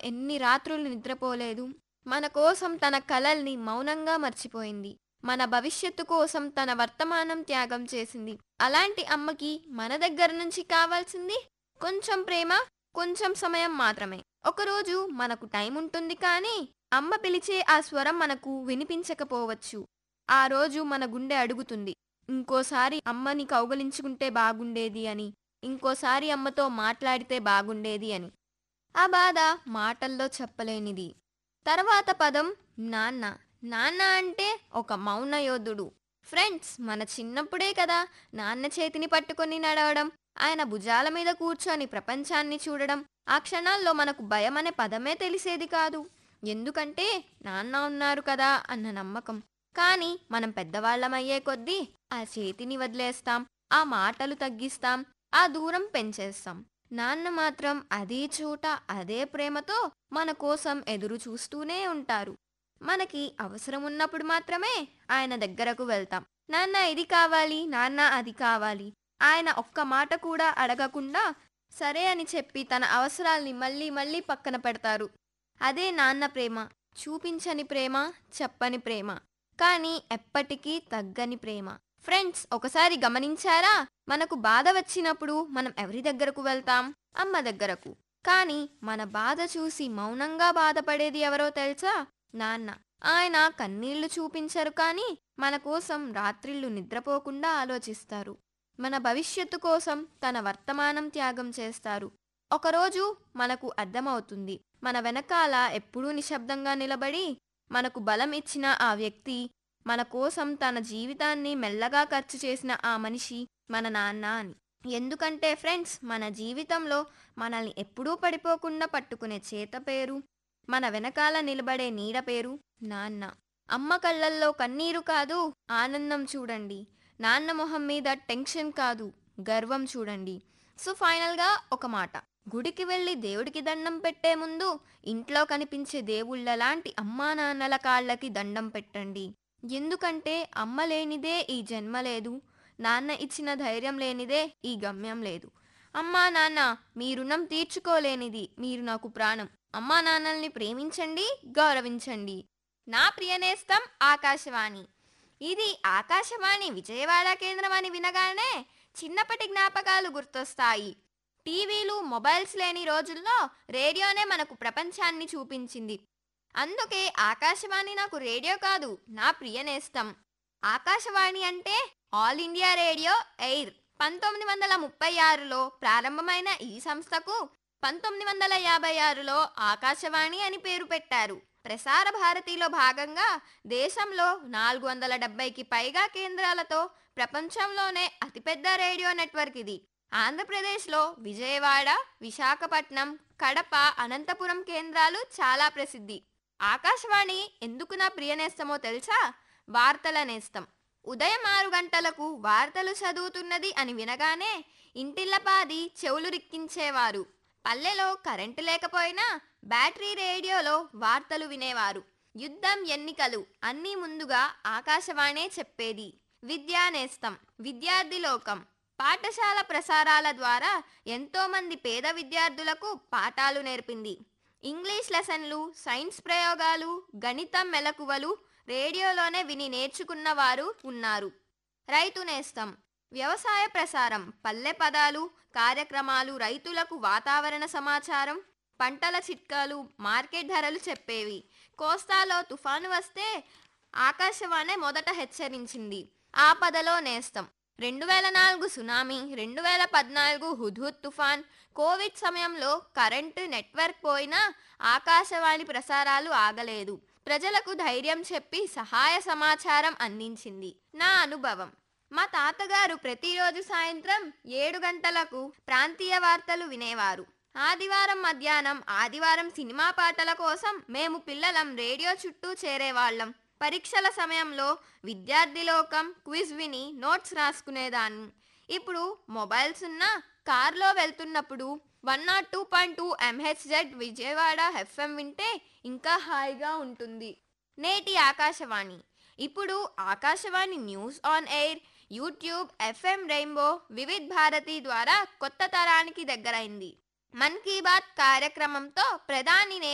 ఎన్ని రాత్రులు నిద్రపోలేదు. మన కోసం తన కలల్ని మౌనంగా మర్చిపోయింది. మన భవిష్యత్తు కోసం తన వర్తమానం త్యాగం చేసింది. అలాంటి అమ్మకి మన దగ్గర నుంచి కావాల్సింది కొంచెం ప్రేమ, కొంచెం సమయం మాత్రమే. ఒకరోజు మనకు టైం ఉంటుంది కానీ అమ్మ పిలిచే ఆ స్వరం మనకు వినిపించకపోవచ్చు. ఆ రోజు మన గుండె అడుగుతుంది, ఇంకోసారి అమ్మని కౌగలించుకుంటే బాగుండేది అని, ఇంకోసారి అమ్మతో మాట్లాడితే బాగుండేది అని. ఆ బాధ మాటల్లో చెప్పలేనిది. తర్వాత పదం నాన్న. నాన్న అంటే ఒక మౌన యోధుడు. ఫ్రెండ్స్, మన చిన్నప్పుడే కదా నాన్న చేతిని పట్టుకొని నడవడం, ఆయన భుజాల మీద కూర్చొని ప్రపంచాన్ని చూడడం. ఆ క్షణాల్లో మనకు భయం అనే పదమే తెలిసేది కాదు. ఎందుకంటే నాన్న ఉన్నారు కదా అన్న నమ్మకం. కానీ మనం పెద్దవాళ్ళమయ్యే కొద్దీ ఆ చేతిని వదిలేస్తాం, ఆ మాటలు తగ్గిస్తాం, ఆ దూరం పెంచేస్తాం. నాన్న మాత్రం అదే చోట అదే ప్రేమతో మన కోసం ఎదురు చూస్తూనే ఉంటారు. మనకి అవసరం ఉన్నప్పుడు మాత్రమే ఆయన దగ్గరకు వెళ్తాం. నాన్న ఇది కావాలి, నాన్న అది కావాలి. ఆయన ఒక్క మాట కూడా అడగకుండా సరే అని చెప్పి తన అవసరాల్ని మళ్ళీ మళ్ళీ పక్కన పెడతారు. అదే నాన్న ప్రేమ. చూపించని ప్రేమ, చెప్పని ప్రేమ, కానీ ఎప్పటికీ తగ్గని ప్రేమ. ఫ్రెండ్స్, ఒకసారి గమనించారా? మనకు బాధ వచ్చినప్పుడు మనం ఎవరి దగ్గరకు వెళ్తాం? అమ్మ దగ్గరకు. కానీ మన బాధ చూసి మౌనంగా బాధపడేది ఎవరో తెలుసా? నాన్న. ఆయన కన్నీళ్లు చూపించరు కానీ మన కోసం రాత్రిళ్ళు నిద్రపోకుండా ఆలోచిస్తారు. మన భవిష్యత్తు కోసం తన వర్తమానం త్యాగం చేస్తారు. ఒకరోజు మనకు అర్థమవుతుంది, మన వెనకాల ఎప్పుడూ నిశ్శబ్దంగా నిలబడి మనకు బలం ఇచ్చిన ఆ వ్యక్తి, మన కోసం తన జీవితాన్ని మెల్లగా ఖర్చు చేసిన ఆ మనిషి మన నాన్న అని. ఎందుకంటే ఫ్రెండ్స్, మన జీవితంలో మనల్ని ఎప్పుడూ పడిపోకుండా పట్టుకునే చేత పేరు, మన వెనకాల నిలబడే నీడ పేరు నాన్న. అమ్మ కళ్ళల్లో కన్నీరు కాదు, ఆనందం చూడండి. నాన్న మొహం మీద టెన్షన్ కాదు, గర్వం చూడండి. సో ఫైనల్గా ఒక మాట. గుడికి వెళ్ళి దేవుడికి దండం పెట్టే ముందు ఇంట్లో కనిపించే దేవుళ్ళలాంటి అమ్మా నాన్నల కాళ్ళకి దండం పెట్టండి. ఎందుకంటే అమ్మ లేనిదే ఈ జన్మ లేదు, నాన్న ఇచ్చిన ధైర్యం లేనిదే ఈ గమ్యం లేదు. అమ్మా నాన్న, మీ రుణం తీర్చుకోలేనిది, మీరు నాకు ప్రాణం. అమ్మా నాన్నల్ని ప్రేమించండి, గౌరవించండి. నా ప్రియనేస్తం ఆకాశవాణి. ఇది ఆకాశవాణి విజయవాడ కేంద్రం అని వినగానే చిన్నప్పటి జ్ఞాపకాలు గుర్తొస్తాయి. టీవీలు, మొబైల్స్ లేని రోజుల్లో రేడియోనే మనకు ప్రపంచాన్ని చూపించింది. అందుకే ఆకాశవాణి నాకు రేడియో కాదు, నా ప్రియనేస్తం. ఆకాశవాణి అంటే ఆల్ ఇండియా రేడియో ఎయిర్. 1936లో ప్రారంభమైన ఈ సంస్థకు 1956లో ఆకాశవాణి అని పేరు పెట్టారు. ప్రసార భారతిలో భాగంగా దేశంలో 470కి పైగా కేంద్రాలతో ప్రపంచంలోనే అతిపెద్ద రేడియో నెట్వర్క్ ఇది. ఆంధ్రప్రదేశ్లో విజయవాడ, విశాఖపట్నం, కడప, అనంతపురం కేంద్రాలు చాలా ప్రసిద్ధి. ఆకాశవాణి ఎందుకు నా ప్రియనేస్తమో తెలుసా? వార్తల నేస్తం. ఉదయం 6 గంటలకు వార్తలు చదువుతున్నది అని వినగానే ఇంటిల్లపాది చెవులు రిక్కించేవారు. పల్లెలో కరెంటు లేకపోయినా బ్యాటరీ రేడియోలో వార్తలు వినేవారు. యుద్ధం, ఎన్నికలు అన్నీ ముందుగా ఆకాశవాణే చెప్పేది. విద్యా నేస్తం. విద్యార్థి లోకం. పాఠశాల ప్రసారాల ద్వారా ఎంతోమంది పేద విద్యార్థులకు పాఠాలు నేర్పింది. ఇంగ్లీష్ లెసన్లు, సైన్స్ ప్రయోగాలు, గణితం మెలకువలు రేడియోలోనే విని నేర్చుకున్న వారు ఉన్నారు. రైతు నేస్తం. వ్యవసాయ ప్రసారం. పల్లె పదాలు, కార్యక్రమాలు, రైతులకు వాతావరణ సమాచారం, పంటల చిట్కాలు, మార్కెట్ ధరలు చెప్పేవి. కోస్తాలో తుఫాను వస్తే ఆకాశవాణి మొదట హెచ్చరించింది. ఆపదలో నేస్తం. 2004 సునామీ, 2014 హుద్హుద్ తుఫాన్, కోవిడ్ సమయంలో కరెంటు నెట్వర్క్ పోయినా ఆకాశవాణి ప్రసారాలు ఆగలేదు. ప్రజలకు ధైర్యం చెప్పి సహాయ సమాచారం అందించింది. నా అనుభవం. మా తాతగారు ప్రతిరోజు సాయంత్రం 7 గంటలకు ప్రాంతీయ వార్తలు వినేవారు. ఆదివారం మధ్యాహ్నం, ఆదివారం సినిమా పాటల కోసం మేము పిల్లలం రేడియో చుట్టూ చేరేవాళ్ళం. పరీక్షల సమయంలో విద్యార్థి లోకం క్విజ్ విని నోట్స్ రాసుకునేదాన్ని. ఇప్పుడు మొబైల్స్ ఉన్నా కార్లో వెళ్తున్నప్పుడు 102.2 MHz విజయవాడ FM వింటే ఇంకా హాయిగా ఉంటుంది. నేటి ఆకాశవాణి. ఇప్పుడు Akashvani news on air, YouTube, FM rainbow, Vividh Bharati ద్వారా కొత్త తరానికి దగ్గరైంది. మన్ కీ బాత్ కార్యక్రమంతో ప్రధాని